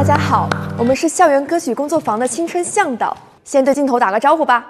大家好，我们是校园歌曲工作坊的青春向导，先对镜头打个招呼吧。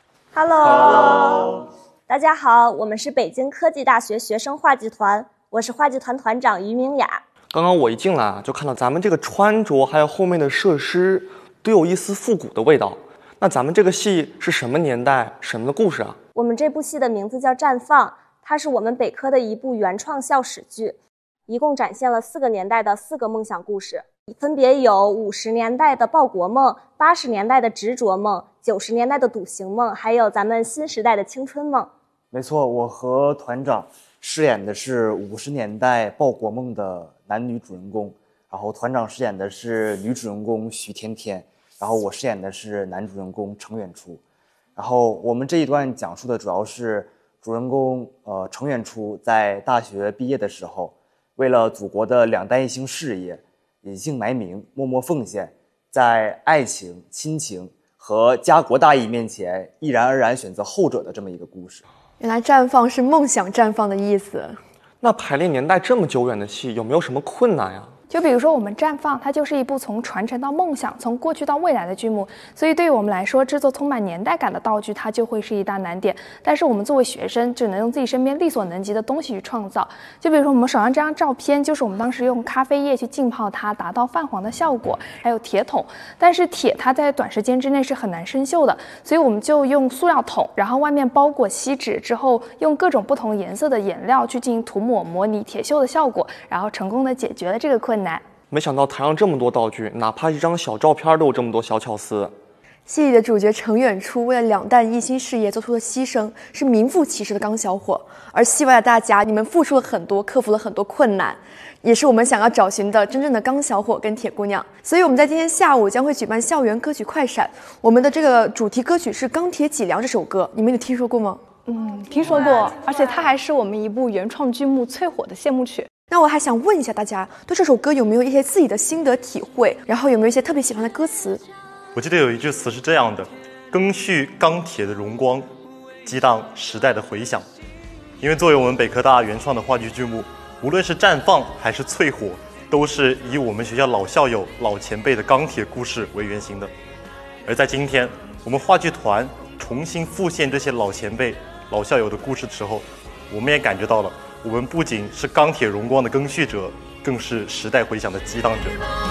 Hello， 大家好，我们是北京科技大学学生话剧团，我是话剧团团长于明雅。 刚刚我一进来就看到咱们这个穿着还有后面的设施都有一丝复古的味道。那咱们这个戏是什么年代、什么的故事啊？ 我们这部戏的名字叫《绽放》，它是我们北科的一部原创校史剧，一共展现了4个年代的4个梦想故事，分别有50年代的报国梦、80年代的执着梦、90年代的笃行梦，还有咱们新时代的青春梦。 没错，我和团长饰演的是50年代报国梦的男女主人公，然后团长饰演的是女主人公许天天，然后我饰演的是男主人公程远初。然后我们这一段讲述的主要是主人公程远初在大学毕业的时候，为了祖国的2弹一星事业，隐姓埋名，默默奉献，在爱情、亲情和家国大义面前，毅然而然选择后者的这么一个故事。 原来绽放是梦想绽放的意思。 那排练年代这么久远的戏，有没有什么困难呀？ 就比如说我们绽放，它就是一部从传承到梦想，从过去到未来的剧目，所以对于我们来说，制作充满年代感的道具，它就会是一大难点。但是我们作为学生，只能用自己身边力所能及的东西去创造。就比如说我们手上这张照片，就是我们当时用咖啡液去浸泡它，达到泛黄的效果。还有铁桶，但是铁它在短时间之内是很难生锈的，所以我们就用塑料桶，然后外面包裹锡纸之后，用各种不同颜色的颜料去进行涂抹，模拟铁锈的效果，然后成功的解决了这个困难。 没想到台上这么多道具，哪怕一张小照片都有这么多小巧思。 戏里的主角程远初为了2弹一星事业做出了牺牲，是名副其实的刚小伙。而戏外的大家，你们付出了很多，克服了很多困难，也是我们想要找寻的真正的刚小伙跟铁姑娘。所以我们在今天下午将会举办校园歌曲快闪，我们的这个主题歌曲是《钢铁脊梁》这首歌，你们有听说过吗？ 听说过，而且它还是我们一部原创剧目《淬火》的谢幕曲。 那我还想问一下大家，对这首歌有没有一些自己的心得体会？然后有没有一些特别喜欢的歌词？ 我记得有一句词是这样的：赓续钢铁的荣光，激荡时代的回响。因为作为我们北科大原创的话剧剧目，无论是绽放还是淬火，都是以我们学校老校友、老前辈的钢铁故事为原型的。而在今天，我们话剧团重新复现这些老前辈、老校友的故事的时候，我们也感觉到了，我们不仅是钢铁荣光的赓续者，更是时代回响的激荡者。